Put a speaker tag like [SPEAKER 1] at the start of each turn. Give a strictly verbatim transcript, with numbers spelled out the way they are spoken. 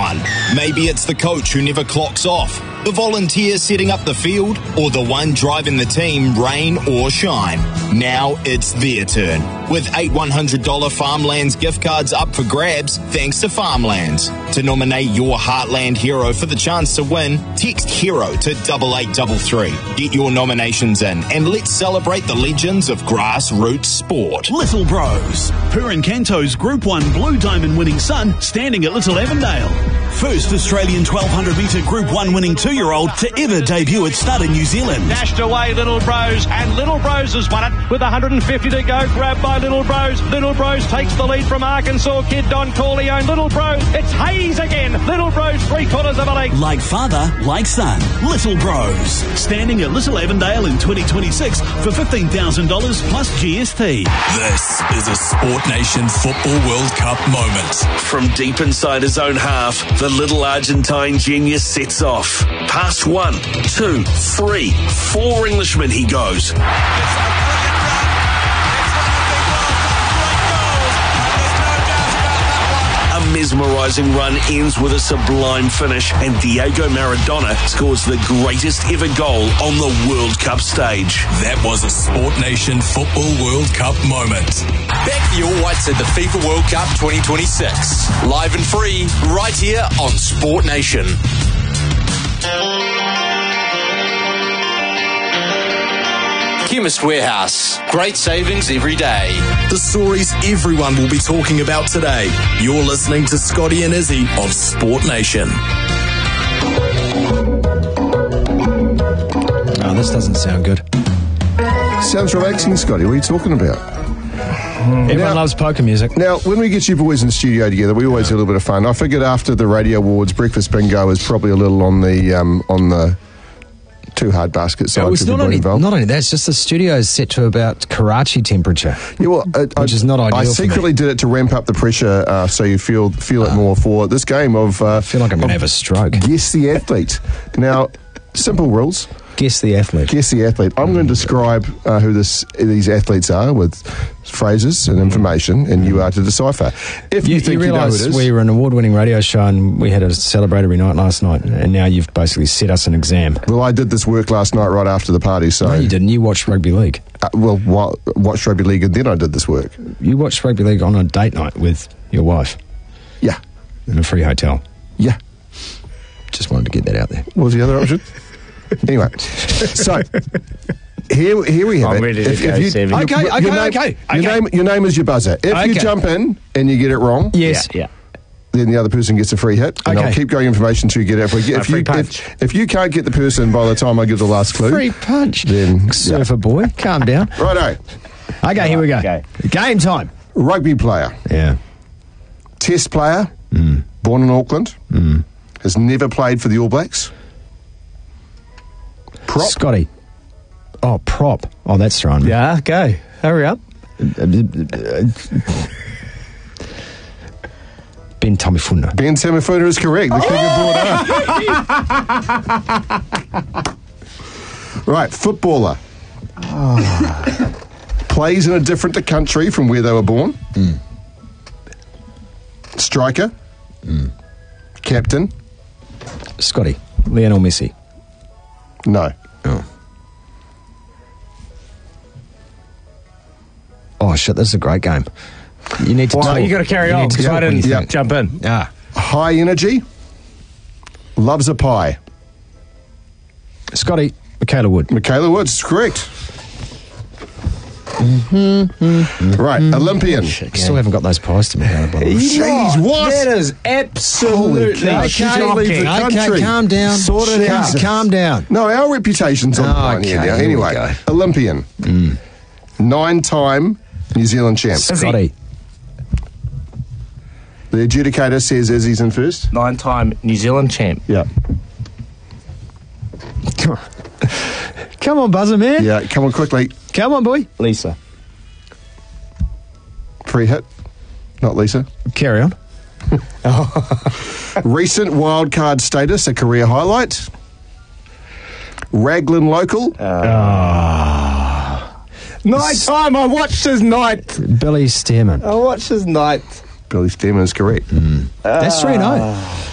[SPEAKER 1] one. Maybe it's the coach who never clocks off, the volunteer setting up the field, or the one driving the team, rain or shine. Now it's their turn, with eight one hundred dollars Farmlands gift cards up for grabs thanks to Farmlands. To nominate your Heartland hero for the chance to win, text HERO to double eight double three. Get your nominations in and let's celebrate the legends of grassroots sport.
[SPEAKER 2] Little Bros. Purin Canto's Group one Blue Diamond winning son standing at Little Avondale. First Australian twelve hundred metre Group one winning two-year-old to ever debut at stud in New Zealand.
[SPEAKER 3] Dashed away Little Bros, and Little Bros has won it with one hundred fifty to go. Grabbed by Little Bros. Little Bros takes the lead from Arkansas kid Don Corleone. Little Bros, it's Hayes again. Little Bros, three quarters of a length.
[SPEAKER 2] Like father, like son. Little Bros. Standing at Little Avondale in twenty twenty-six for fifteen thousand dollars plus G S T.
[SPEAKER 4] This is a Sport Nation Football World Cup moment. From deep inside his own half, the little Argentine genius sets off. Past one, two, three, four Englishmen he goes. A mesmerising run ends with a sublime finish, and Diego Maradona scores the greatest ever goal on the World Cup stage.
[SPEAKER 5] That was a Sport Nation Football World Cup moment. Back the All Whites at the FIFA World Cup twenty twenty-six. Live and free, right here on Sport Nation. Chemist Warehouse. Great savings every day.
[SPEAKER 4] The stories everyone will be talking about today. You're listening to Scotty and Izzy on Sport Nation.
[SPEAKER 6] Oh, this doesn't sound good.
[SPEAKER 7] Sounds relaxing, Scotty. What are you talking about?
[SPEAKER 6] Everyone
[SPEAKER 7] now,
[SPEAKER 6] loves polka music.
[SPEAKER 7] Now, when we get you boys in the studio together, we always have a little bit of fun. I figured after the Radio Awards, Breakfast Bingo is probably a little on the um, on the too hard basket side.
[SPEAKER 6] Oh, it's not only,
[SPEAKER 7] involved.
[SPEAKER 6] not only that, it's just the studio is set to about Karachi temperature,
[SPEAKER 7] yeah, well, uh,
[SPEAKER 6] which
[SPEAKER 7] I,
[SPEAKER 6] is not ideal
[SPEAKER 7] I secretly
[SPEAKER 6] for me.
[SPEAKER 7] did it to ramp up the pressure uh, so you feel feel it uh, more for this game of... Uh,
[SPEAKER 6] I feel like I'm going to have a stroke.
[SPEAKER 7] Guess the athlete. Now, simple rules.
[SPEAKER 6] Guess the athlete.
[SPEAKER 7] Guess the athlete. I'm going to describe uh, who this these athletes are with phrases and information, and you are to decipher. If you,
[SPEAKER 6] you
[SPEAKER 7] think
[SPEAKER 6] you
[SPEAKER 7] you know who
[SPEAKER 6] realise
[SPEAKER 7] it is,
[SPEAKER 6] we were an award-winning radio show and we had a celebratory night last night, and now you've basically set us an exam.
[SPEAKER 7] Well, I did this work last night right after the party, so...
[SPEAKER 6] No, you didn't. You watched rugby league.
[SPEAKER 7] Uh, well, wa- watched rugby league, and then I did this work.
[SPEAKER 6] You watched rugby league on a date night with your wife.
[SPEAKER 7] Yeah.
[SPEAKER 6] In a free hotel.
[SPEAKER 7] Yeah.
[SPEAKER 6] Just wanted to get that out there.
[SPEAKER 7] What was the other option? Anyway, so here, here we have
[SPEAKER 8] I'm
[SPEAKER 7] it.
[SPEAKER 8] ready to
[SPEAKER 7] if,
[SPEAKER 8] go,
[SPEAKER 7] if you,
[SPEAKER 8] Stevie.
[SPEAKER 7] your-
[SPEAKER 6] Okay,
[SPEAKER 7] your
[SPEAKER 6] okay,
[SPEAKER 7] name,
[SPEAKER 6] okay,
[SPEAKER 7] Your
[SPEAKER 6] okay.
[SPEAKER 7] name, your name is your buzzer. If you
[SPEAKER 6] Okay.
[SPEAKER 7] jump in and you get it wrong,
[SPEAKER 6] Yes.
[SPEAKER 8] Yeah.
[SPEAKER 7] then the other person gets a free hit, and
[SPEAKER 6] Okay.
[SPEAKER 7] I'll keep going information until you get it. If, we get,
[SPEAKER 8] A
[SPEAKER 7] if,
[SPEAKER 8] free
[SPEAKER 7] you,
[SPEAKER 8] punch.
[SPEAKER 7] if, if you can't get the person by the time I give the last clue,
[SPEAKER 6] Free punch.
[SPEAKER 7] then
[SPEAKER 6] Surfer boy, calm down.
[SPEAKER 7] righto.
[SPEAKER 6] Okay, here we go.
[SPEAKER 8] Okay.
[SPEAKER 6] Game time.
[SPEAKER 7] Rugby player,
[SPEAKER 6] Yeah.
[SPEAKER 7] Test player, born in Auckland, has never played for the All Blacks. Prop.
[SPEAKER 6] Scotty. Oh, prop. Oh, that's throwing me.
[SPEAKER 8] Yeah, go. Hurry up.
[SPEAKER 6] Ben Tamifuna.
[SPEAKER 7] Ben Tamifuna is correct. The king of broad arm. Right, footballer. Plays in a different country from where they were born.
[SPEAKER 6] Mm.
[SPEAKER 7] Striker.
[SPEAKER 6] Mm.
[SPEAKER 7] Captain.
[SPEAKER 6] Scotty. Lionel Messi.
[SPEAKER 7] No.
[SPEAKER 6] Oh. Oh, shit, this is a great game. You need to
[SPEAKER 8] Well,
[SPEAKER 6] talk.
[SPEAKER 8] you got to carry
[SPEAKER 6] You
[SPEAKER 8] on
[SPEAKER 6] need to
[SPEAKER 8] because I
[SPEAKER 6] talk when
[SPEAKER 8] didn't
[SPEAKER 6] you
[SPEAKER 7] Yeah.
[SPEAKER 6] think.
[SPEAKER 8] jump in.
[SPEAKER 6] Ah.
[SPEAKER 7] High energy. Loves a pie.
[SPEAKER 6] Scotty. Michaela Wood.
[SPEAKER 7] Michaela Woods is correct. Right, Olympian.
[SPEAKER 6] Still haven't got those pies to Michaela, by the way.
[SPEAKER 7] Jeez, what?
[SPEAKER 8] That is absolutely
[SPEAKER 7] Holy cow, she can't leave the
[SPEAKER 8] shocking.
[SPEAKER 7] country.
[SPEAKER 6] Okay, calm down.
[SPEAKER 8] Sort it out.
[SPEAKER 7] Jesus.
[SPEAKER 6] Calm down.
[SPEAKER 7] No, our reputation's on the
[SPEAKER 6] Oh,
[SPEAKER 7] line here
[SPEAKER 6] okay,
[SPEAKER 7] now.
[SPEAKER 6] here we
[SPEAKER 7] Anyway,
[SPEAKER 6] go.
[SPEAKER 7] Olympian. Nine-time New Zealand champ.
[SPEAKER 6] Scotty.
[SPEAKER 7] The adjudicator says Izzy's in first.
[SPEAKER 8] Nine-time New Zealand champ.
[SPEAKER 7] Yeah.
[SPEAKER 6] Come on. Come on, buzzer man.
[SPEAKER 7] Yeah, come on quickly.
[SPEAKER 6] Come on, boy.
[SPEAKER 8] Lisa.
[SPEAKER 7] Free hit. Not Lisa.
[SPEAKER 6] Carry on.
[SPEAKER 7] Recent wildcard status, a career highlight. Raglan local.
[SPEAKER 8] Night time. I watched his night.
[SPEAKER 6] Billy Stearman.
[SPEAKER 8] I watched his night.
[SPEAKER 7] Billy Stearman is correct.
[SPEAKER 6] That's three and oh.